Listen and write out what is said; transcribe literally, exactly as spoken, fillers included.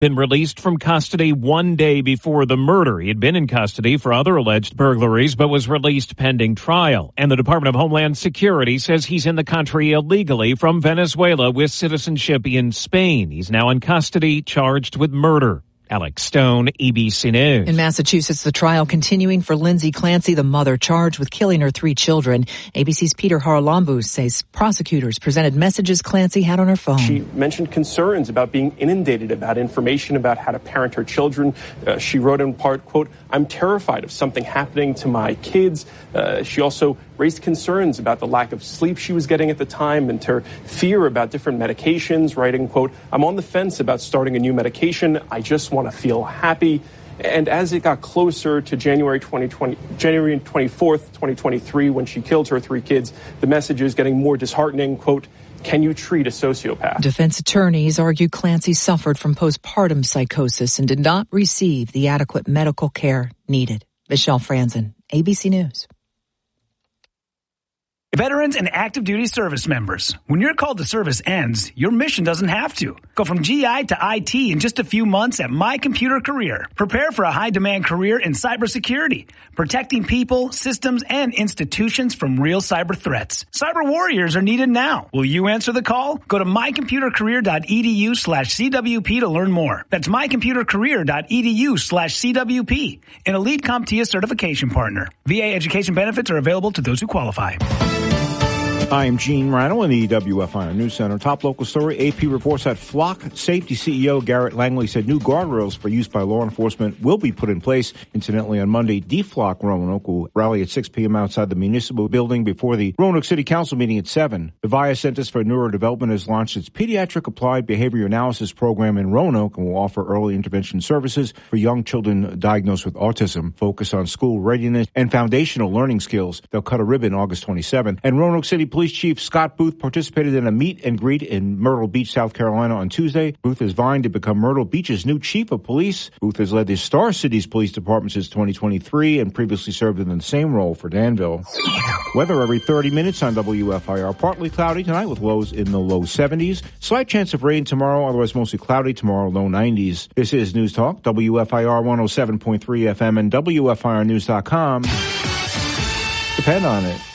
been released from custody one day before the murder. He had been in custody for other alleged burglaries, but was released pending trial. And the Department of Homeland Security says he's in the country illegally from Venezuela with citizenship in Spain. He's now in custody, charged with murder. Alex Stone, A B C News. In Massachusetts, the trial continuing for Lindsay Clancy, the mother charged with killing her three children. A B C's Peter Haralambous says prosecutors presented messages Clancy had on her phone. She mentioned concerns about being inundated about information about how to parent her children. Uh, she wrote in part, quote, "I'm terrified of something happening to my kids." Uh, she also raised concerns about the lack of sleep she was getting at the time and her fear about different medications, writing, quote, "I'm on the fence about starting a new medication. I just want to feel happy." And as it got closer to January twenty twenty, January twenty-fourth, twenty twenty-three, when she killed her three kids, the message is getting more disheartening, quote, "Can you treat a sociopath?" Defense attorneys argue Clancy suffered from postpartum psychosis and did not receive the adequate medical care needed. Michelle Franzen, A B C News. Veterans and active duty service members, when your call to service ends, your mission doesn't have to. Go from G I to I T in just a few months at My Computer Career. Prepare for a high-demand career in cybersecurity, protecting people, systems, and institutions from real cyber threats. Cyber warriors are needed now. Will you answer the call? Go to mycomputercareer.edu slash CWP to learn more. That's mycomputercareer.edu slash CWP, an elite CompTIA certification partner. V A education benefits are available to those who qualify. I am Gene Randall in the W F I R News Center. Top local story, A P reports that Flock Safety C E O Garrett Langley said new guardrails for use by law enforcement will be put in place. Incidentally, on Monday, D-Flock Roanoke will rally at six p.m. outside the municipal building before the Roanoke City Council meeting at seven. The V I A Centers for Neurodevelopment has launched its Pediatric Applied Behavior Analysis program in Roanoke and will offer early intervention services for young children diagnosed with autism, focus on school readiness and foundational learning skills. They'll cut a ribbon August twenty-seventh. And Roanoke City Police Chief Scott Booth participated in a meet and greet in Myrtle Beach, South Carolina on Tuesday. Booth has vying to become Myrtle Beach's new chief of police. Booth has led the Star Cities Police Department since twenty twenty-three and previously served in the same role for Danville. Weather every thirty minutes on W F I R. Partly cloudy tonight with lows in the low seventies. Slight chance of rain tomorrow, otherwise mostly cloudy tomorrow, low nineties. This is News Talk, W F I R one oh seven point three F M and W F I R news dot com. Depend on it.